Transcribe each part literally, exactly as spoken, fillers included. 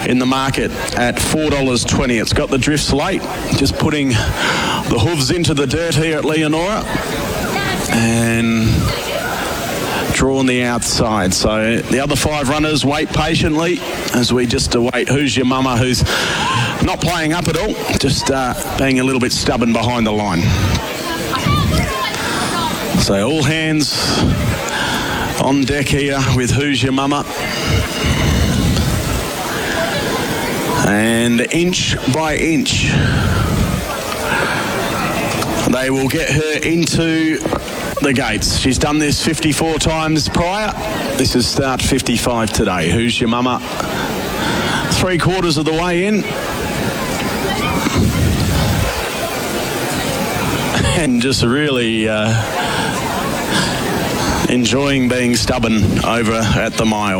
in the market at four dollars twenty. It's got the drifts late, just putting the hooves into the dirt here at Leonora and drawn the outside. So the other five runners wait patiently as we just await Who's Your Mama, who's not playing up at all, just uh, being a little bit stubborn behind the line. So all hands on deck here with Who's Your Mama. And inch by inch, they will get her into the gates. She's done this fifty-four times prior. This is start fifty-five today. Who's Your Mama? Three quarters of the way in. And just really uh, enjoying being stubborn over at the mile.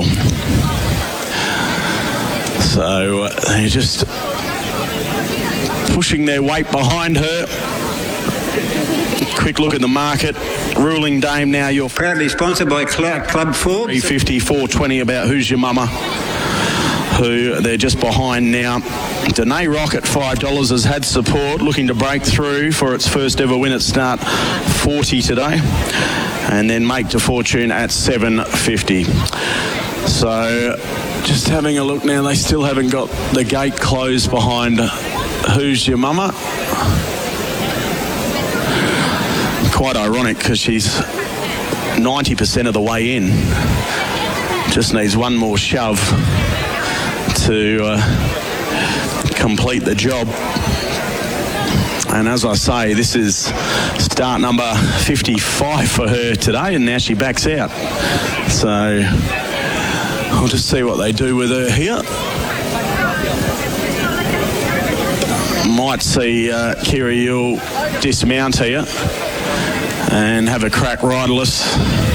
So uh, they're just pushing their weight behind her. Quick look at the market. Ruling Dame now, you're proudly sponsored by Club Forbes. three fifty, four twenty about Who's Your Mama, who they're just behind now. Danae Rock at five dollars has had support, looking to break through for its first ever win at start forty today. And then Make to Fortune at seven fifty. So just having a look now, they still haven't got the gate closed behind Who's Your Mama. Quite ironic because she's ninety percent of the way in. Just needs one more shove to uh, complete the job. And as I say, this is start number fifty-five for her today, and now she backs out. So I'll just see what they do with her here. Might see uh, Kira Yule dismount here and have a crack riderless.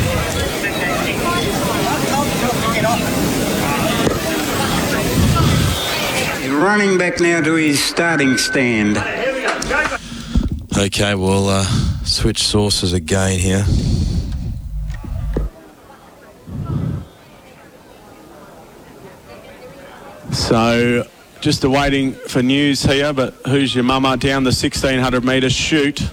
Running back now to his starting stand. Okay, we'll uh, switch sources again here. So just awaiting for news here, but Who's Your Mama down the sixteen hundred metre chute.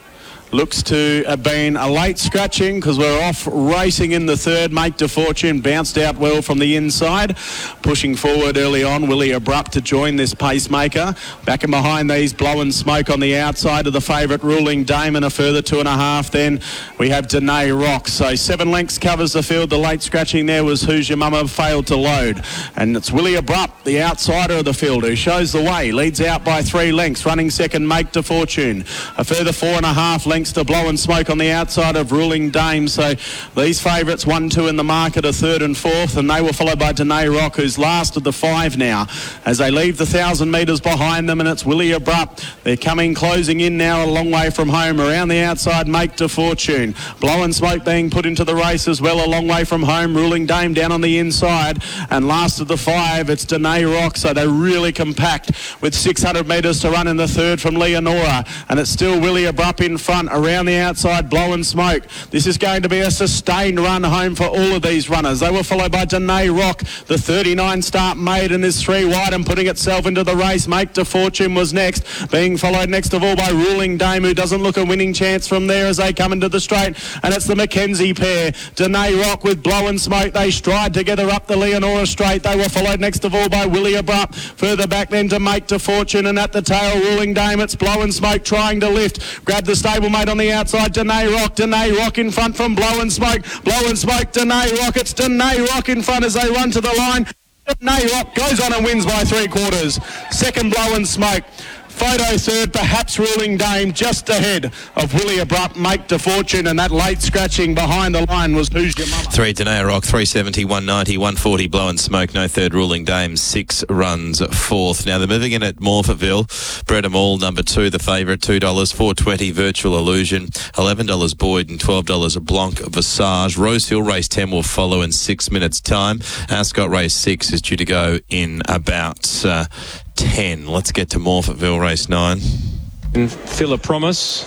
Looks to have been a late scratching because we're off racing in the third. Make to Fortune bounced out well from the inside. Pushing forward early on, Willie Abrupt to join this pacemaker. Back and behind these, Blowing Smoke on the outside of the favourite Ruling Dame, and a further two and a half. Then we have Danae Rock. So seven lengths covers the field. The late scratching there was Who's Your Mama, failed to load. And it's Willie Abrupt, the outsider of the field, who shows the way. Leads out by three lengths. Running second, Make to Fortune. A further four and a half lengths to Blowing Smoke on the outside of Ruling Dame. So these favourites, one, two in the market, are third and fourth, and they were followed by Danae Rock, who's last of the five now, as they leave the thousand metres behind them, and it's Willie Abrupt. They're coming, closing in now a long way from home. Around the outside, Make to Fortune. Blowing Smoke being put into the race as well, a long way from home. Ruling Dame down on the inside, and last of the five, it's Danae Rock. So they're really compact with six hundred metres to run in the third from Leonora, and it's still Willie Abrupt in front. Around the outside, Blowing Smoke. This is going to be a sustained run home for all of these runners. They were followed by Danae Rock. The thirty-nine start maiden is three wide and putting itself into the race. Make to Fortune was next, being followed next of all by Ruling Dame, who doesn't look a winning chance from there as they come into the straight, and it's the Mackenzie pair. Danae Rock with Blowing Smoke. They stride together up the Leonora straight. They were followed next of all by Willie Abrupt. Further back then to Make to Fortune, and at the tail, Ruling Dame. It's Blowing Smoke trying to lift. Grab the stablemate on the outside. Danae Rock. Danae Rock in front from Blowing Smoke. Blowing Smoke, Danae Rock. It's Danae Rock in front as they run to the line. Danae Rock goes on and wins by three quarters. Second, Blowing Smoke. Photo third, perhaps Ruling Dame, just ahead of Willie Abrupt, Make to Fortune, and that late scratching behind the line was Who's Your Mama. Three, Danae Rock, three seventy, one ninety, one forty, Blowing Smoke, no third, Ruling Dame, six runs fourth. Now they're moving in at Morphettville. Breda Mall, number two, the favourite, two dollars, four twenty, Virtual Illusion, eleven dollars Boyd, and twelve dollars a Blanc Visage. Rosehill race ten will follow in six minutes' time. Ascot race six is due to go in about uh, ten. Let's get to Morphettville race nine. And Phil a Promise.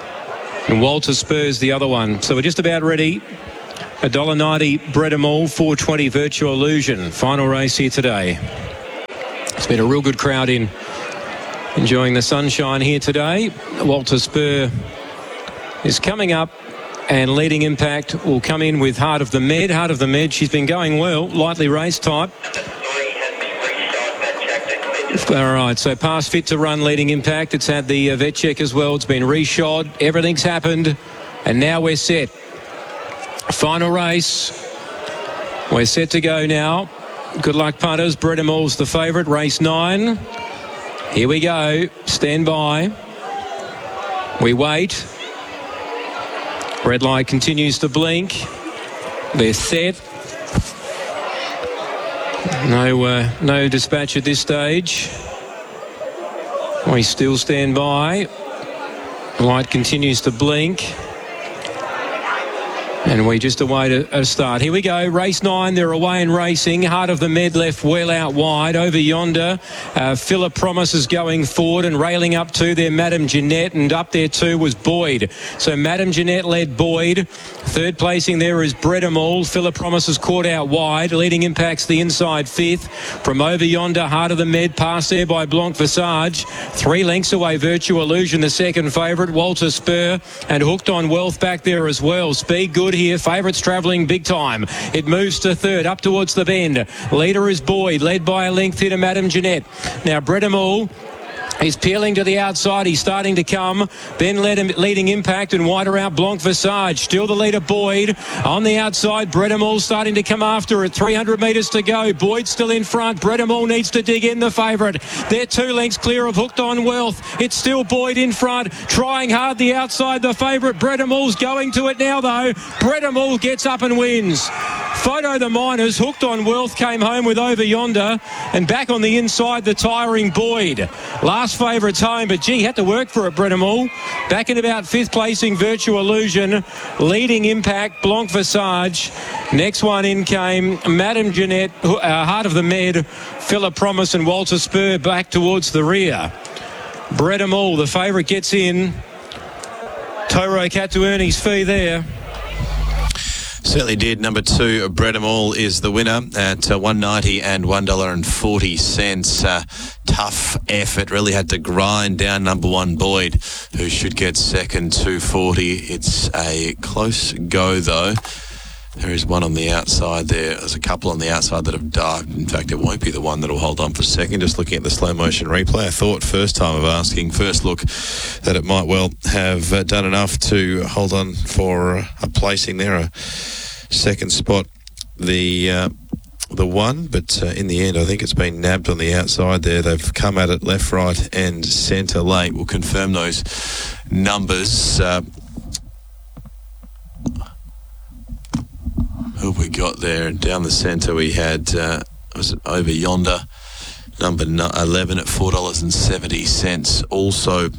And Walter Spurs the other one. So we're just about ready. one dollar ninety Breda Mall, four twenty Virtual Illusion. Final race here today. It's been a real good crowd in, enjoying the sunshine here today. Walter Spur is coming up, and Leading Impact will come in with Heart of the Med. Heart of the Med, she's been going well, lightly race type. All right, so past fit to run Leading Impact. It's had the uh, vet check as well. It's been reshod. Everything's happened, and now we're set. Final race. We're set to go now. Good luck, punters. Bredemall's the favourite. Race nine. Here we go. Stand by. We wait. Red light continues to blink. They're set. No, uh, no dispatch at this stage. We still stand by. Light continues to blink. And we just await a, a start. Here we go. Race nine. They're away and racing. Heart of the Med left well out wide. Over yonder, uh, Philip Promise is going forward and railing up to there, Madam Jeanette. And up there too was Boyd. So Madam Jeanette led Boyd. Third placing there is Bredemall. Philip Promise is caught out wide. Leading Impact's the inside fifth. From over yonder, Heart of the Med passed there by Blanc Visage. Three lengths away, Virtue Illusion, the second favourite. Walter Spur and Hooked on Wealth back there as well. Speed good here. Favourites travelling big time. It moves to third, up towards the bend. Leader is Boyd, led by a length here to Madam Jeanette. Now Bredemall He's peeling to the outside. He's starting to come. Then led him, Leading Impact and wider out Blanc Visage. Still the leader, Boyd. On the outside, Bredemall starting to come after it. three hundred metres to go. Boyd still in front. Bredemall needs to dig in, the favourite. They're two lengths clear of Hooked on Wealth. It's still Boyd in front. Trying hard the outside, the favourite. Bredemall's going to it now, though. Bredemall gets up and wins. Photo the Miners. Hooked on Wealth came home with Over Yonder. And back on the inside, the tiring Boyd. Last favourites home, but gee, had to work for it, Bredemall. Back in about fifth placing, Virtue Illusion. Leading Impact, Blanc Visage. Next one in came Madam Jeanette, uh, Heart of the Med, Philip Promise and Walter Spur back towards the rear. Bredemall, the favourite, gets in. Toro Cat to earn his fee there. Certainly did. Number two, Bredemall, is the winner at uh, one ninety and one dollar forty. Uh, tough effort. Really had to grind down number one, Boyd, who should get second, two forty. It's a close go, though. There is one on the outside there. There's a couple on the outside that have dived. In fact, it won't be the one that will hold on for second. Just looking at the slow motion replay, I thought first time of asking, first look, that it might well have uh, done enough to hold on for a placing there, a second spot, the uh, the one. But uh, in the end, I think it's been nabbed on the outside there. They've come at it left, right and centre late. We'll confirm those numbers. Uh, Who have we got there? Down the centre we had, uh, was it Over Yonder, number eleven at four dollars seventy. Also,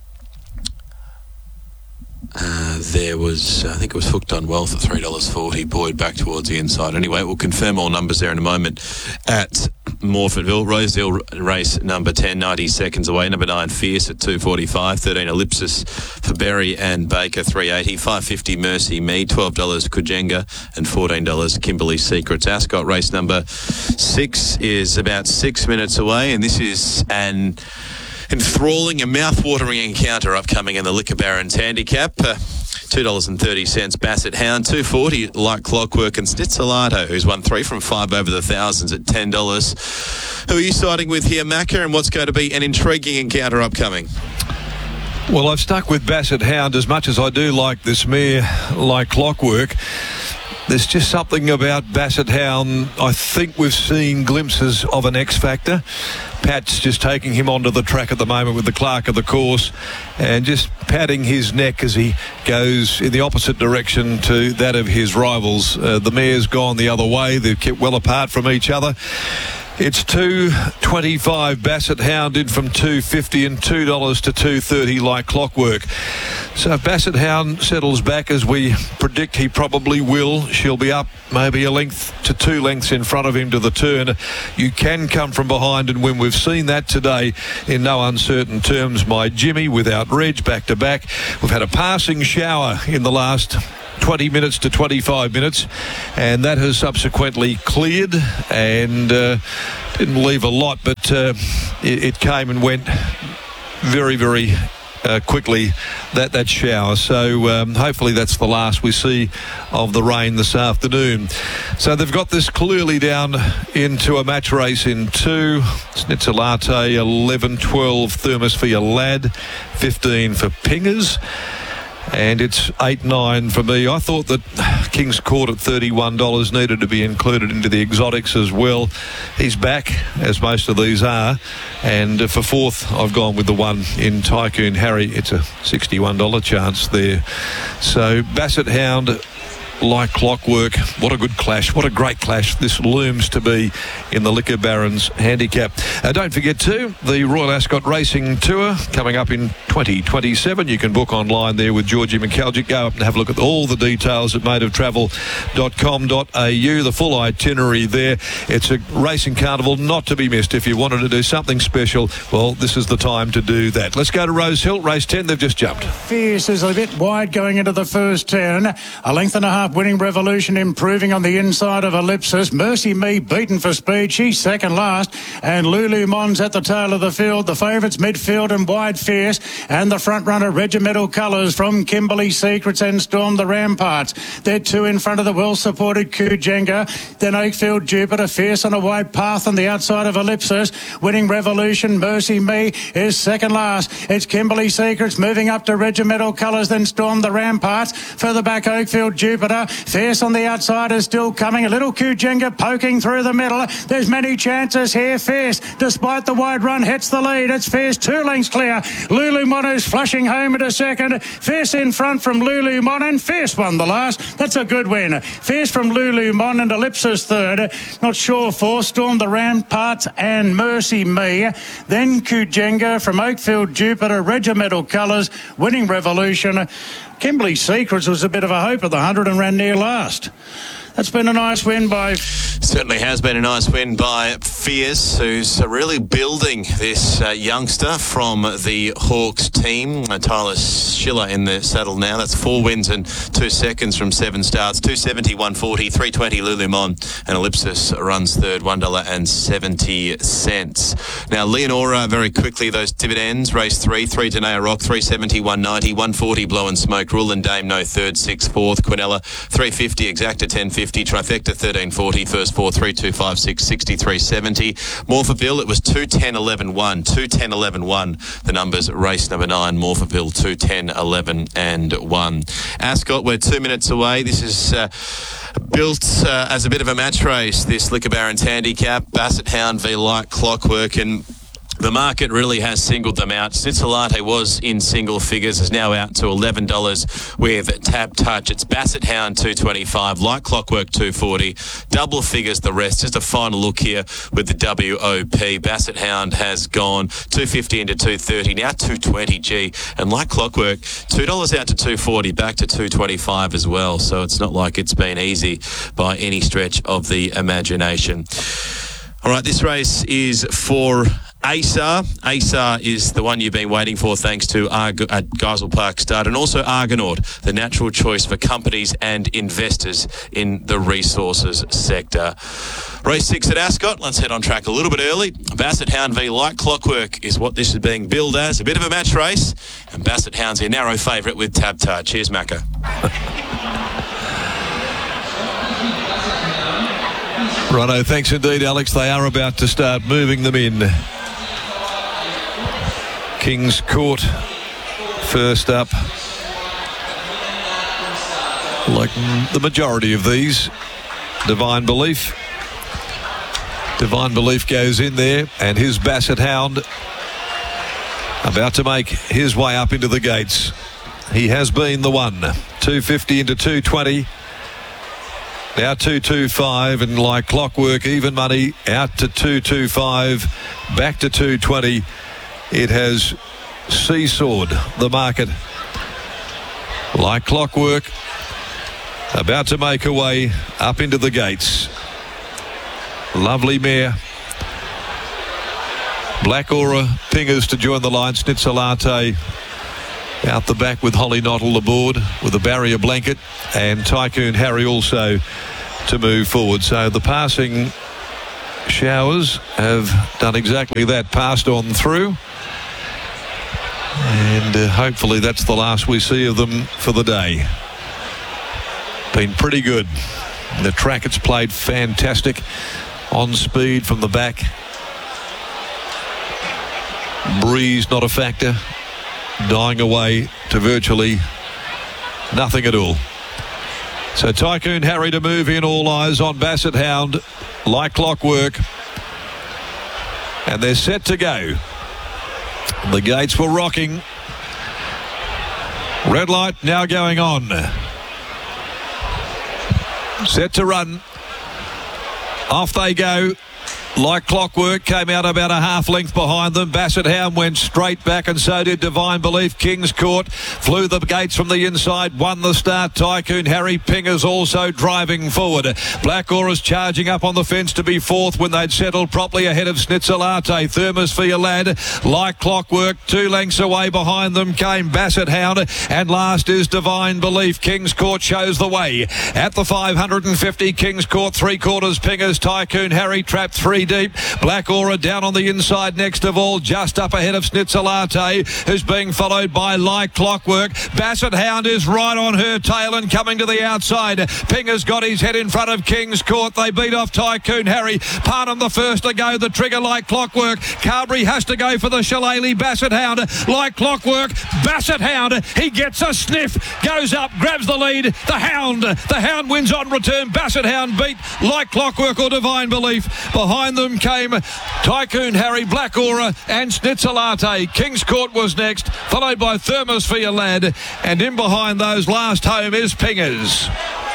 uh, there was, I think it was Hooked on Wealth at three dollars forty. Boyd back towards the inside. Anyway, we'll confirm all numbers there in a moment at Morphettville. Rosedale race number ten, ninety seconds away. Number nine, Fierce at two forty-five. thirteen, Ellipsis for Berry and Baker, three eighty. five fifty, Mercy Me. twelve dollars, Kujenga. And fourteen dollars, Kimberley Secrets. Ascot race number six is about six minutes away. And this is an enthralling and mouth-watering encounter upcoming in the Liquor Barons handicap. Uh, two dollars thirty, Basset Hound. two forty, Like Clockwork. And Snitzelato, who's won three from five over the thousands at ten dollars. Who are you siding with here, Macca, and what's going to be an intriguing encounter upcoming? Well, I've stuck with Basset Hound as much as I do like this mare, Like Clockwork. There's just something about Basset Hound. I think we've seen glimpses of an X Factor. Pat's just taking him onto the track at the moment with the clerk of the course and just patting his neck as he goes in the opposite direction to that of his rivals. Uh, the mare's gone the other way. They've kept well apart from each other. It's two twenty-five Basset Hound in from two fifty and two dollars to two thirty Like Clockwork. So if Basset Hound settles back as we predict he probably will, she'll be up maybe a length to two lengths in front of him to the turn. You can come from behind and win. We've seen that today in no uncertain terms. My Jimmy without Reg back to back. We've had a passing shower in the last twenty minutes to twenty-five minutes, and that has subsequently cleared and uh, didn't leave a lot, but uh, it, it came and went very, very uh, quickly, that, that shower. So um, hopefully that's the last we see of the rain this afternoon. So they've got this clearly down into a match race in two. Schnitzer Latte, eleven twelve Thermosphere Lad, fifteen for Pingers. And it's eight nine for me. I thought that King's Court at thirty-one dollars needed to be included into the exotics as well. He's back, as most of these are. And uh, for fourth, I've gone with the one in Tycoon Harry. It's a sixty-one dollars chance there. So Basset Hound, like clockwork. What a good clash. What a great clash this looms to be in the Liquor Barons handicap. Uh, don't forget too, the Royal Ascot Racing Tour coming up in twenty twenty-seven. You can book online there with Georgie McKelgic. Go up and have a look at all the details at motive travel dot com dot a u. The full itinerary there. It's a racing carnival not to be missed. If you wanted to do something special, well, this is the time to do that. Let's go to Rose Hill. Race ten, they've just jumped. Fierce is a bit wide going into the first ten. A length and a half Winning Revolution improving on the inside of Ellipsis. Mercy Me beaten for speed. She's second last. And Lulu Mons at the tail of the field. The favourites midfield and wide Fierce. And the front runner Regimental Colours from Kimberley Secrets and Storm the Ramparts. They're two in front of the well-supported Kujenga. Then Oakfield Jupiter. Fierce on a wide path on the outside of Ellipsis. Winning Revolution. Mercy Me is second last. It's Kimberley Secrets moving up to Regimental Colours. Then Storm the Ramparts. Further back Oakfield Jupiter. Fierce on the outside is still coming. A little Kujenga poking through the middle. There's many chances here. Fierce, despite the wide run, hits the lead. It's Fierce two lengths clear. Lulu Mon is flushing home at a second. Fierce in front from Lulu Mon, and Fierce won the last. That's a good win. Fierce from Lulu Mon and Ellipsis third. Not sure for Storm the Ramparts and Mercy Me. Then Kujenga from Oakfield Jupiter, Regimental Colours, Winning Revolution. Kimberley Secrets was a bit of a hope at the hundred and ran near last. That's been a nice win by... Certainly has been a nice win by Fierce, who's really building this uh, youngster from the Hawks team. Uh, Tyler Schiller in the saddle now. That's four wins and two seconds from seven starts. two seventy, one forty, three twenty Lulu Mon, and Ellipsis runs third, one dollar seventy. Now, Leonora, very quickly, those dividends. Race three, three Danae Rock, three seventy, one ninety, one forty Blow and Smoke, Rule and Dame, no third, six fourth, Quinella, three fifty, Exacta, ten fifty, Trifecta, thirteen forty, first four, three two five six, sixty-three seventy. Morphettville, it was two ten, eleven, one, two ten, eleven, one. The numbers, race number nine, Morphettville, two ten, eleven, and one. Ascot, we're two minutes away. This is uh, built uh, as a bit of a match race, this Liquor Barons handicap. Basset Hound v Like Clockwork, and the market really has singled them out. Schnitzer Latte was in single figures, is now out to eleven dollars with Tab Touch. It's Basset Hound two twenty-five, Like Clockwork two forty, double figures the rest. Just a final look here with the W O P. Basset Hound has gone two fifty into two thirty, now two twenty G, and Like Clockwork two dollars out to two forty, back to two twenty-five as well. So it's not like it's been easy by any stretch of the imagination. All right, this race is for A S A R. A S A R is the one you've been waiting for, thanks to Arg- at Geisel Park Stud, and also Argonaut, the natural choice for companies and investors in the resources sector. Race six at Ascot. Let's head on track a little bit early. Basset Hound v Like Clockwork is what this is being billed as. A bit of a match race, and Basset Hound's a narrow favourite with Tab Touch. Here's Macca. Righto, thanks indeed, Alex. They are about to start moving them in. King's Court first up. Like the majority of these, Divine Belief. Divine Belief goes in there, and his Basset Hound about to make his way up into the gates. He has been the one. two fifty into two twenty. Now two twenty-five, and Like Clockwork, even money, out to two twenty-five, back to two twenty. It has seesawed the market. Like Clockwork, about to make her way up into the gates. Lovely mare. Black Aura Pingers to join the line. Schnitzer Latte out the back with Holly Nottle aboard with a barrier blanket, and Tycoon Harry also to move forward. So the passing showers have done exactly that, passed on through, and uh, hopefully that's the last we see of them for the day. Been pretty good. The track it's played fantastic on speed from the back. Breeze not a factor, dying away to virtually nothing at all. So Tycoon Harry to move in, all eyes on Basset Hound like clockwork, and they're set to go. The gates were rocking. Red light now going on. Set to run. Off they go. Like clockwork, came out about a half length behind them. Basset Hound went straight back, and so did Divine Belief. King's Court flew the gates from the inside, won the start. Tycoon Harry. Pingers also driving forward. Black Aura's charging up on the fence to be fourth when they'd settled properly ahead of Schnitzerlate. Thermosphere Lad, like clockwork, two lengths away behind them came Basset Hound, and last is Divine Belief. King's Court shows the way. At the five hundred fifty, King's Court, three quarters Pingers. Tycoon Harry trapped three deep. Black Aura down on the inside next of all, just up ahead of Schnitzerlate, who's being followed by Like Clockwork. Basset Hound is right on her tail and coming to the outside. Pinger's got his head in front of King's Court. They beat off Tycoon Harry. Parnham the first to go. The trigger Like Clockwork. Carberry has to go for the Shillelagh. Basset Hound Like Clockwork. Basset Hound, he gets a sniff, goes up, grabs the lead. The Hound, the Hound wins on return. Basset Hound beat Like Clockwork or Divine Belief. Behind them came Tycoon Harry, Black Aura and Schnitzerlate. King's Court was next, followed by Thermosphere Lad, and in behind those last home is Pingers.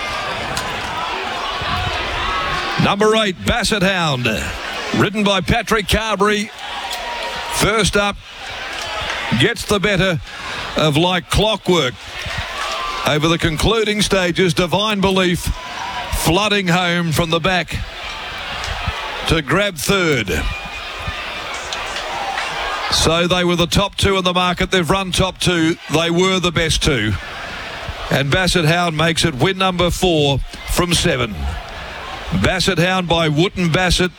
Number eight, Basset Hound, ridden by Patrick Carberry. First up, gets the better of Like Clockwork. Over the concluding stages, Divine Belief flooding home from the back to grab third. So they were the top two in the market. They've run top two. They were the best two. And Basset Hound makes it win number four from seven. Basset Hound by Wooten Bassett.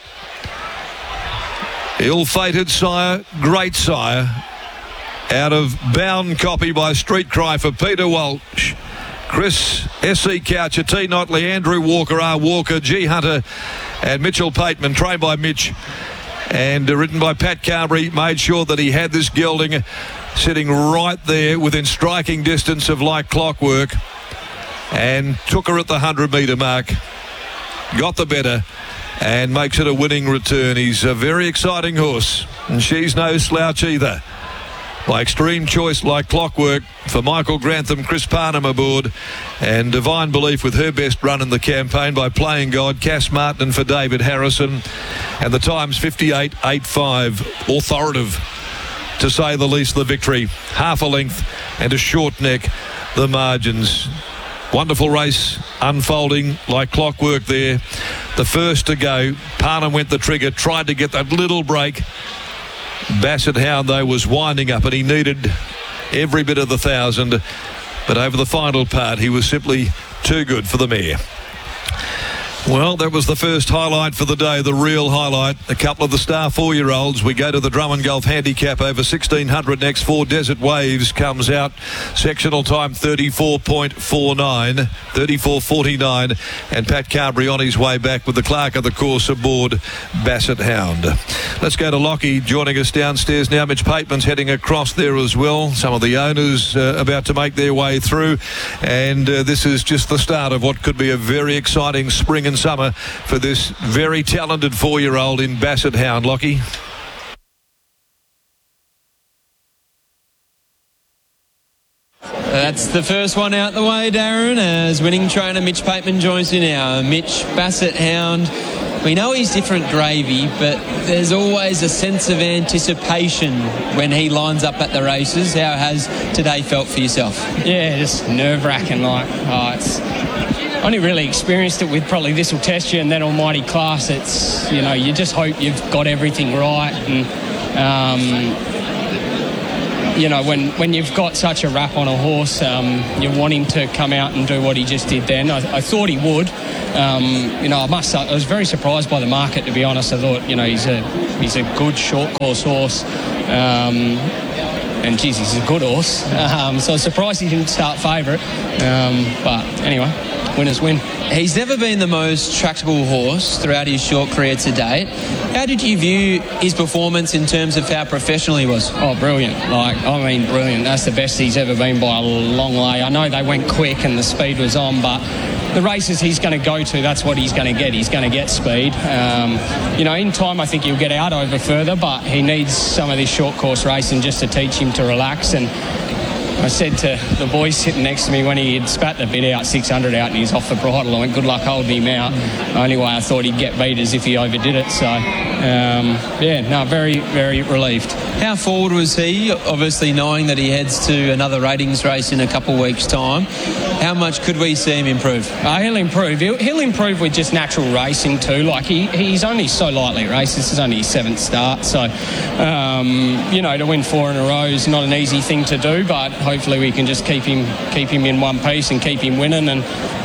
Ill-fated sire, great sire. Out of Bound Copy by Street Cry for Peter Walsh. Chris, S C Coucher, T. Notley, Andrew Walker, R. Walker, G. Hunter and Mitchell Pateman, trained by Mitch and uh, ridden by Pat Carberry. Made sure that he had this gelding sitting right there within striking distance of Like Clockwork, and took her at the one hundred metre mark. Got the better and makes it a winning return. He's a very exciting horse, and she's no slouch either. By Extreme Choice Like Clockwork for Michael Grantham, Chris Parnham aboard, and Divine Belief with her best run in the campaign by Playing God, Cass Martin for David Harrison, and the time's fifty-eight eighty-five, authoritative to say the least. The victory, half a length and a short neck, the margins. Wonderful race unfolding like clockwork there. The first to go, Parnham went the trigger, tried to get that little break. Basset Hound, though, was winding up and he needed every bit of the thousand. But over the final part, he was simply too good for the mare. Well, that was the first highlight for the day, the real highlight. A couple of the star four-year-olds. We go to the Drummond Golf Handicap over sixteen hundred next. Four Desert Waves comes out. Sectional time thirty-four point four nine, thirty-four forty-nine. And Pat Carberry on his way back with the clerk of the course aboard Basset Hound. Let's go to Lockie joining us downstairs now. Mitch Pateman's heading across there as well. Some of the owners uh, about to make their way through. And uh, this is just the start of what could be a very exciting spring and summer for this very talented four-year-old in Basset Hound. Lockie. That's the first one out the way, Darren, as winning trainer Mitch Pateman joins you now. Mitch, Basset Hound. We know he's different gravy, but there's always a sense of anticipation when he lines up at the races. How has today felt for yourself? Yeah, just nerve-wracking. Like, oh, it's only really experienced it with probably This Will Test You and then Almighty Class. It's, you know, you just hope you've got everything right. And, um, you know, when, when you've got such a rap on a horse, um, you want him to come out and do what he just did then. I, I thought he would. Um, you know, I must say, I was very surprised by the market, to be honest. I thought, you know, he's a he's a good short course horse. Um, and, geez, he's a good horse. Um, so I was surprised he didn't start favourite. Um, but, anyway, winners win. He's never been the most tractable horse throughout his short career to date. How did you view his performance in terms of how professional he was? Oh, brilliant. Like, I mean, brilliant. That's the best he's ever been by a long way. I know they went quick and the speed was on, but the races he's going to go to, that's what he's going to get. He's going to get speed. Um, you know, in time, I think he'll get out over further, but he needs some of this short course racing just to teach him to relax. And I said to the boys sitting next to me when he had spat the bit out, six hundred out, and he's off the bridle, I went, good luck holding him out. The only way I thought he'd get beat is if he overdid it. So, um, yeah, no, very, very relieved. How forward was he, obviously knowing that he heads to another ratings race in a couple of weeks' time? How much could we see him improve? Uh, he'll improve. He'll, he'll improve with just natural racing too. Like, he, he's only so lightly raced. This is only his seventh start. So, um, you know, to win four in a row is not an easy thing to do, but hopefully we can just keep him keep him in one piece and keep him winning, and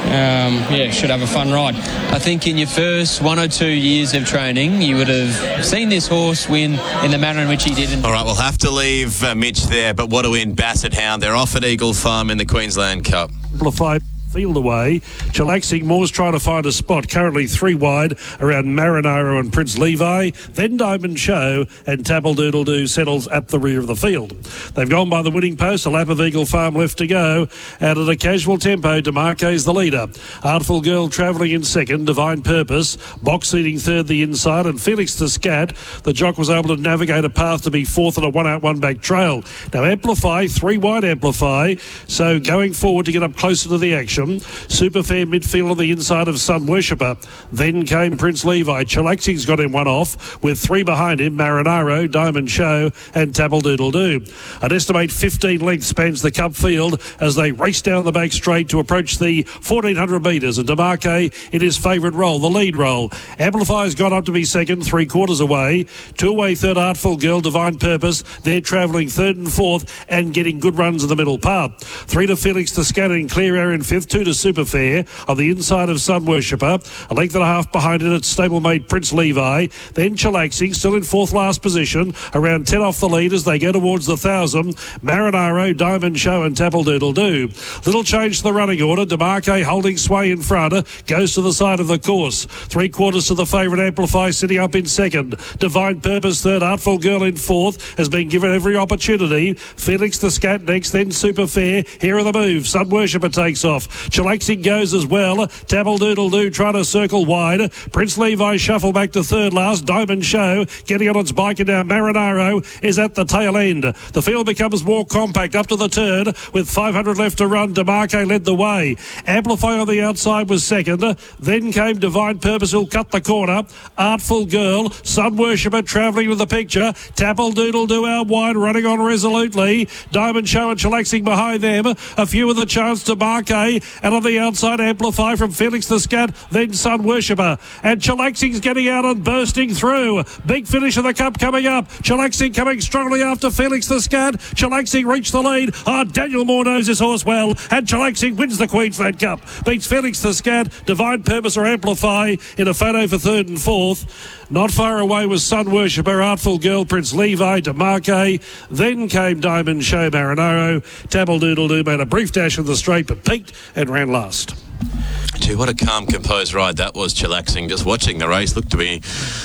um, yeah, should have a fun ride. I think in your first one or two years of training, you would have seen this horse win in the manner in which he did. In- All right, we'll have to leave uh, Mitch there, but what a win, Basset Hound. They're off at Eagle Farm in the Queensland Cup. Amplified field away. Chillaxing Moore's trying to find a spot. Currently three wide around Marinaro and Prince Levi. Then Diamond Show and Tapple Doodle Doo settles at the rear of the field. They've gone by the winning post. A lap of Eagle Farm left to go. Out at a casual tempo, DeMarque's the leader. Artful Girl travelling in second. Divine Purpose. Box seating third the inside. And Felix the Scat. The jock was able to navigate a path to be fourth on a one out one back trail. Now Amplify, three wide Amplify. So going forward to get up closer to the action. Super fair midfield on the inside of Sun Worshipper. Then came Prince Levi. Chillaxing's got him one off with three behind him. Marinaro, Diamond Show and Tapple Doodle Doo. An estimate fifteen lengths spans the Cup field as they race down the back straight to approach the fourteen hundred metres. And DeMarque in his favourite role, the lead role. Amplify's got up to be second, three quarters away. Two away third, Artful Girl, Divine Purpose. They're travelling third and fourth and getting good runs in the middle part. Three to Felix the Scatter in clear air in fifth. Two to Super Fair on the inside of Sun Worshipper. A length and a half behind it at stablemate Prince Levi. Then Chillaxing still in fourth last position. Around ten off the lead as they go towards the thousand. Marinaro, Diamond Show and Tapple Doodle Doo. Little change to the running order. DeMarque holding sway in front. Goes to the side of the course. Three quarters to the favourite Amplify sitting up in second. Divine Purpose third. Artful Girl in fourth. Has been given every opportunity. Felix the Scat next. Then Super Fair. Here are the moves. Sun Worshipper takes off. Chillaxing goes as well. Tapple Doodle Doo trying to circle wide. Prince Levi shuffle back to third last. Diamond Show getting on its bike, and now Marinaro is at the tail end. The field becomes more compact up to the turn with five hundred left to run. DeMarque led the way. Amplify on the outside was second. Then came Divine Purpose who'll cut the corner. Artful Girl, Sun Worshipper travelling with the picture. Tapple Doodle Doo out wide, running on resolutely. Diamond Show and Chillaxing behind them. A few with the chance to DeMarque. And on the outside, Amplify from Felix the Scat, then Sun Worshipper. And Chillaxing's getting out and bursting through. Big finish of the Cup coming up. Chillaxing coming strongly after Felix the Scat. Chillaxing reached the lead. Oh, Daniel Moore knows his horse well. And Chillaxing wins the Queensland Cup. Beats Felix the Scat, Divine Purpose or Amplify in a photo for third and fourth. Not far away was Sun Worshipper, Artful Girl, Prince Levi, DeMarque. Then came Diamond Show, Marinaro. Tapple Doodle Doo made a brief dash in the straight but peaked and ran last. Gee, what a calm, composed ride that was, Chillaxing. Just watching the race looked to be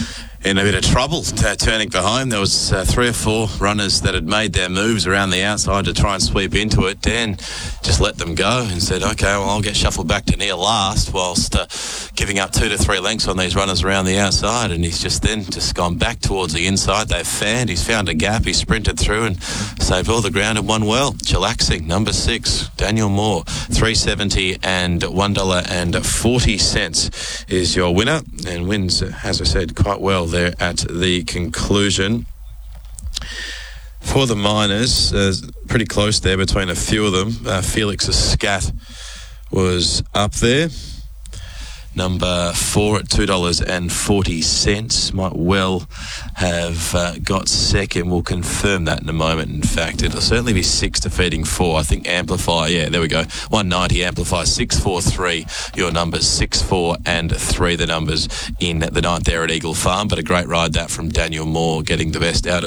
in a bit of trouble t- turning behind. There was uh, three or four runners that had made their moves around the outside to try and sweep into it. Dan just let them go and said, OK, well, I'll get shuffled back to near last, whilst uh, giving up two to three lengths on these runners around the outside. And he's just then just gone back towards the inside. They've fanned. He's found a gap. He sprinted through and saved all the ground and won well. Chillaxing, number six, Daniel Moore, three seventy and one dollar and forty cents is your winner, and wins, as I said, quite well there at the conclusion. For the minors, uh, pretty close there between a few of them. Uh, Felix the Scat was up there. number four at two dollars forty. Might well have uh, got second. We'll confirm that in a moment. In fact, it'll certainly be six defeating four. I think Amplify, yeah, there we go. one ninety Amplify, six four three. Your numbers six four and three, the numbers in the ninth there at Eagle Farm. But a great ride that from Daniel Moore, getting the best out of